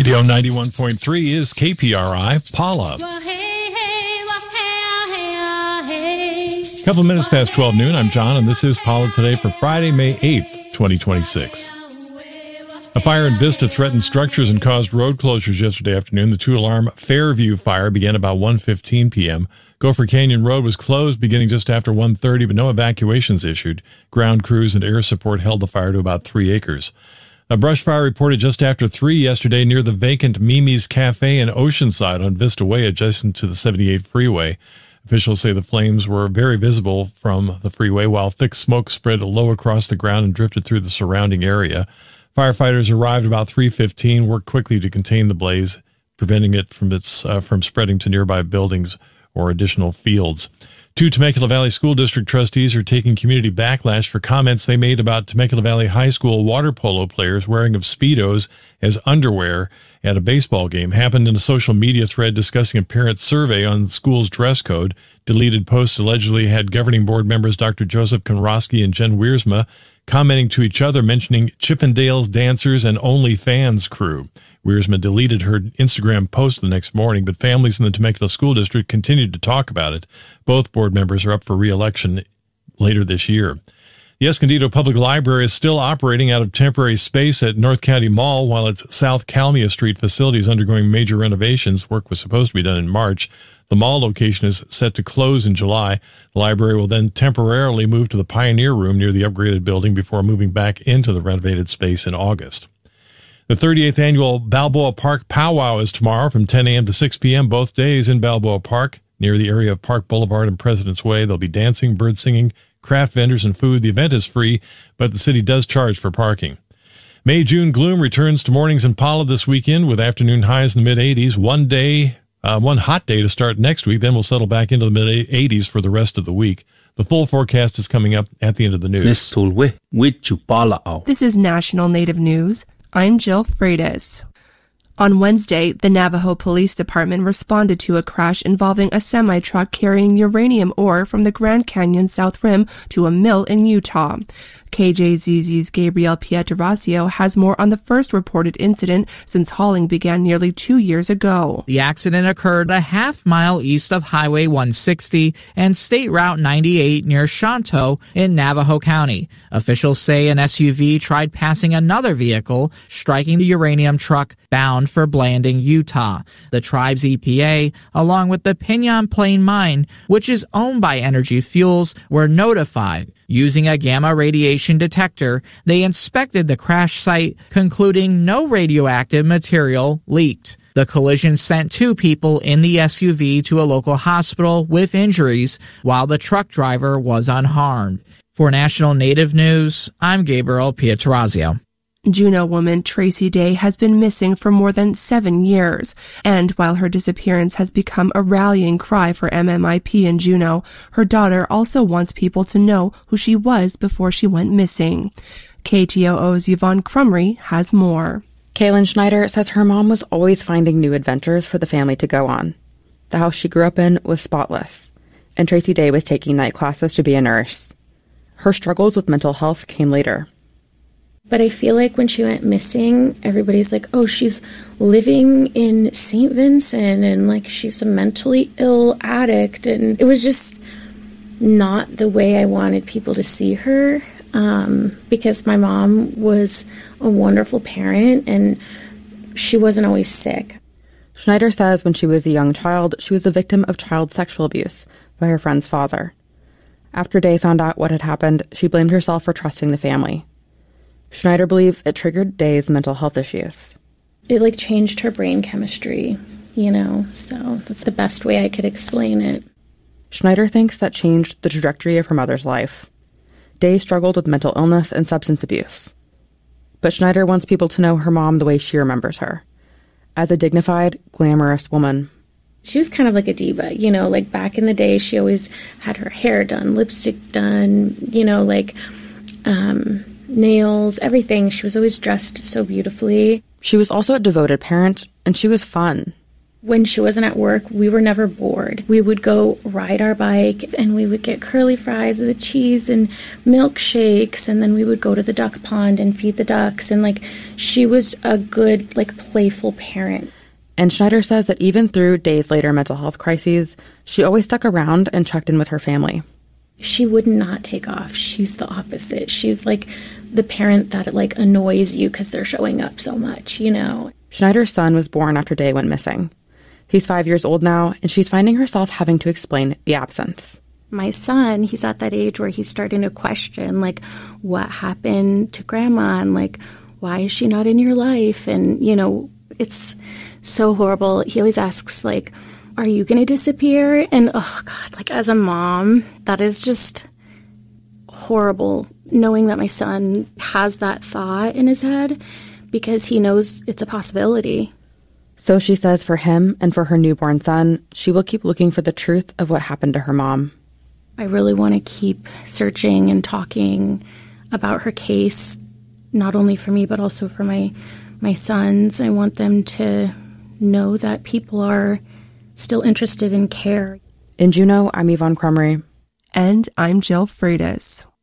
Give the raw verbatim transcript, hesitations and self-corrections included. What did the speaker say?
Radio ninety-one point three is K P R I, Paula. A couple of minutes past twelve noon, I'm John, and this is Paula Today for Friday, May eighth, twenty twenty-six. A fire in Vista threatened structures and caused road closures yesterday afternoon. The two-alarm Fairview fire began about one fifteen p.m. Gopher Canyon Road was closed beginning just after one thirty, but no evacuations issued. Ground crews and air support held the fire to about three acres. A brush fire reported just after three yesterday near the vacant Mimi's Cafe in Oceanside on Vista Way, adjacent to the seventy-eight freeway. Officials say the flames were very visible from the freeway, while thick smoke spread low across the ground and drifted through the surrounding area. Firefighters arrived about three fifteen, worked quickly to contain the blaze, preventing it from its uh, from spreading to nearby buildings or additional fields. Two Temecula Valley School District trustees are taking community backlash for comments they made about Temecula Valley High School water polo players wearing of Speedos as underwear at a baseball game. Happened in a social media thread discussing a parent survey on the school's dress code. Deleted posts allegedly had governing board members Doctor Joseph Konrosky and Jen Wiersma commenting to each other, mentioning Chippendales dancers and OnlyFans crew. Wiersma deleted her Instagram post the next morning, but families in the Temecula School District continued to talk about it. Both board members are up for re-election later this year. The Escondido Public Library is still operating out of temporary space at North County Mall while its South Calmia Street facility is undergoing major renovations. Work was supposed to be done in March. The mall location is set to close in July. The library will then temporarily move to the Pioneer Room near the upgraded building before moving back into the renovated space in August. The thirty-eighth annual Balboa Park Powwow is tomorrow from ten a.m. to six p.m. both days in Balboa Park near the area of Park Boulevard and President's Way. There'll be dancing, bird singing, craft vendors, and food. The event is free, but the city does charge for parking. May-June gloom returns to mornings in Paula this weekend with afternoon highs in the mid-eighties. One day, uh, one hot day to start next week, then we'll settle back into the mid-eighties for the rest of the week. The full forecast is coming up at the end of the news. This is National Native News. I'm Jill Freitas. On Wednesday, the Navajo Police Department responded to a crash involving a semi-truck carrying uranium ore from the Grand Canyon South Rim to a mill in Utah. K J Z Z's Gabriel Pietrasio has more on the first reported incident since hauling began nearly two years ago. The accident occurred a half mile east of Highway one sixty and State Route ninety-eight near Shanto in Navajo County. Officials say an S U V tried passing another vehicle, striking the uranium truck bound for Blanding, Utah. The tribe's E P A, along with the Pinyon Plain Mine, which is owned by Energy Fuels, were notified. Using a gamma radiation detector, they inspected the crash site, concluding no radioactive material leaked. The collision sent two people in the S U V to a local hospital with injuries, while the truck driver was unharmed. For National Native News, I'm Gabriel Pietrasio. Juneau woman Tracy Day has been missing for more than seven years, and while her disappearance has become a rallying cry for M M I P in Juneau, her daughter also wants people to know who she was before she went missing. K T O O's Yvonne Crumry has more. Kaylin Schneider says her mom was always finding new adventures for the family to go on. The house she grew up in was spotless, and Tracy Day was taking night classes to be a nurse. Her struggles with mental health came later. But I feel like when she went missing, everybody's like, oh, she's living in Saint Vincent and like she's a mentally ill addict. And it was just not the way I wanted people to see her, um, because my mom was a wonderful parent and she wasn't always sick. Schneider says when she was a young child, she was the victim of child sexual abuse by her friend's father. After Day found out what had happened, she blamed herself for trusting the family. Schneider believes it triggered Day's mental health issues. It, like, changed her brain chemistry, you know, so that's the best way I could explain it. Schneider thinks that changed the trajectory of her mother's life. Day struggled with mental illness and substance abuse. But Schneider wants people to know her mom the way she remembers her, as a dignified, glamorous woman. She was kind of like a diva, you know, like back in the day, she always had her hair done, lipstick done, you know, like, um... nails, everything. She was always dressed so beautifully. She was also a devoted parent, and she was fun. When she wasn't at work, we were never bored. We would go ride our bike and we would get curly fries with cheese and milkshakes, and then we would go to the duck pond and feed the ducks. And like, she was a good, like, playful parent. And Schneider says that even through days later mental health crises, she always stuck around and checked in with her family. She would not take off. She's the opposite. She's like the parent that like annoys you because they're showing up so much, you know. Schneider's son was born after Day went missing. He's five years old now, and she's finding herself having to explain the absence. My son, he's at that age where he's starting to question, like, what happened to Grandma? And, like, why is she not in your life? And, you know, it's so horrible. He always asks, like, are you going to disappear? And, oh, God, like, as a mom, that is just horrible, knowing that my son has that thought in his head because he knows it's a possibility. So she says for him and for her newborn son, she will keep looking for the truth of what happened to her mom. I really want to keep searching and talking about her case, not only for me, but also for my, my sons. I want them to know that people are still interested in care. In Juneau, I'm Yvonne Crumry. And I'm Jill Freitas.